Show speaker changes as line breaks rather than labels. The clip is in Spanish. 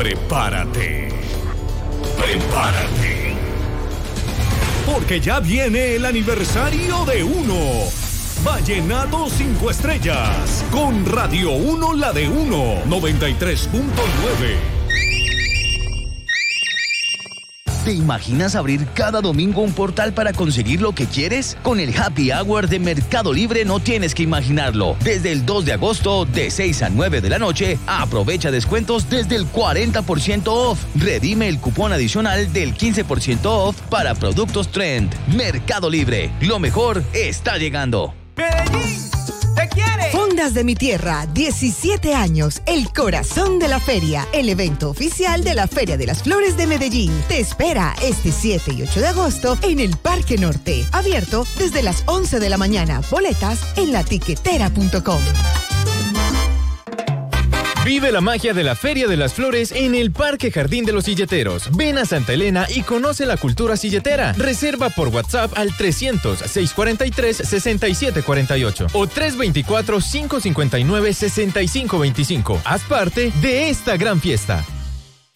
Prepárate. Porque ya viene el aniversario de Uno. Vallenato 5 estrellas. Con Radio 1, la de Uno, 93.9.
¿Te imaginas abrir cada domingo un portal para conseguir lo que quieres? Con el Happy Hour de Mercado Libre no tienes que imaginarlo. Desde el 2 de agosto, de 6 a 9 de la noche, aprovecha descuentos desde el 40% off. Redime el cupón adicional del 15% off para productos Trend. Mercado Libre, lo mejor está llegando.
¡Medellín! ¡Te quiere!
Fondas de mi Tierra, 17 años, el corazón de la feria, el evento oficial de la Feria de las Flores de Medellín. Te espera este 7 y 8 de agosto en el Parque Norte, abierto desde las 11 de la mañana. Boletas en latiquetera.com.
Vive la magia de la Feria de las Flores en el Parque Jardín de los Silleteros. Ven a Santa Elena y conoce la cultura silletera. Reserva por WhatsApp al 300-643-6748 o 324-559-6525. Haz parte de esta gran fiesta.